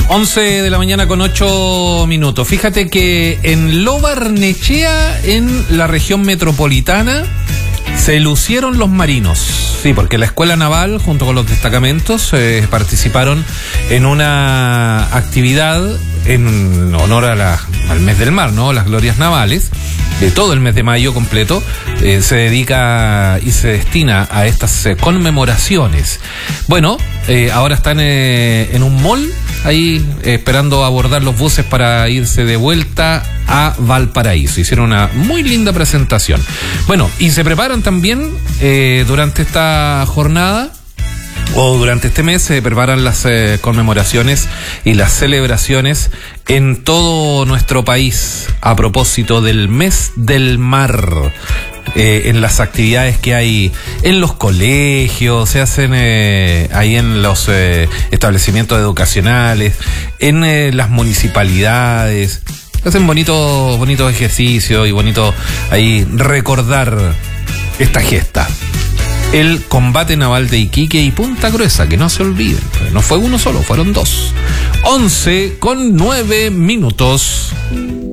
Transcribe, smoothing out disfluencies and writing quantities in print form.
11 de la mañana con 8 minutos. Fíjate que en Lo Barnechea, en la región metropolitana, se lucieron los marinos. Sí, porque la Escuela Naval, junto con los destacamentos, participaron en una actividad en honor a al mes del mar, ¿no? Las glorias navales. De todo el mes de mayo completo se dedica y se destina a estas conmemoraciones. Bueno, ahora están en un mall ahí esperando abordar los buses para irse de vuelta a Valparaíso. Hicieron una muy linda presentación. Bueno, y se preparan también durante esta jornada o durante este mes se preparan las conmemoraciones y las celebraciones en todo nuestro país a propósito del mes del mar. En las actividades que hay en los colegios, se hacen ahí en los establecimientos educacionales, en las municipalidades. Hacen bonitos ejercicios y bonito ahí recordar esta gesta. El combate naval de Iquique y Punta Gruesa, que no se olviden. No fue uno solo, fueron dos. 11:09.